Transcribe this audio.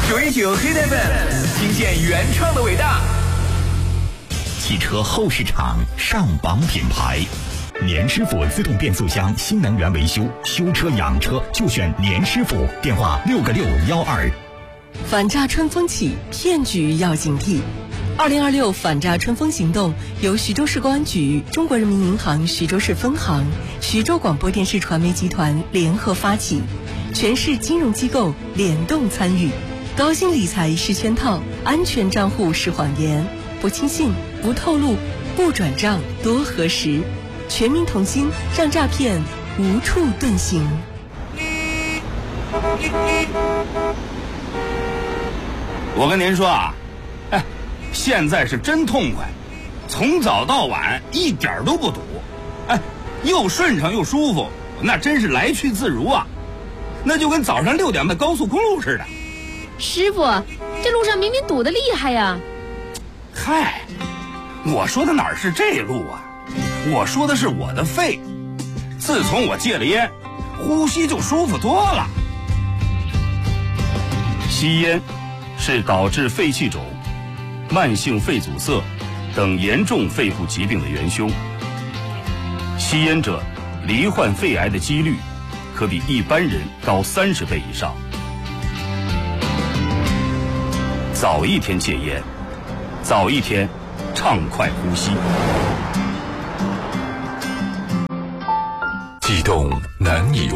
919 Hit FM， 听见原创的伟大。 汽车后市场上榜品牌，年师傅自动变速箱新能源维修，修车养车就选年师傅，电话6个612。 反诈春风起，骗局要警惕。2026反诈春风行动由徐州市公安局、中国人民银行徐州市分行、徐州广播电视传媒集团联合发起，全市金融机构联动参与。高薪理财是圈套，安全账户是谎言，不轻信，不透露，不转账，多核实。全民同心，让诈骗无处遁形。 我跟您说啊，现在是真痛快，从早到晚一点都不堵，又顺畅又舒服，那真是来去自如啊，那就跟早上6点的高速公路似的。 师傅，这路上明明堵得厉害呀。 嗨，我说的哪是这路啊，我说的是我的肺，自从我戒了烟，呼吸就舒服多了。 吸烟是导致肺气肿、慢性肺阻塞等严重肺部疾病的元凶。吸烟者罹患肺癌的几率可比一般人高30倍以上。早一天戒烟，早一天畅快呼吸。 激动难以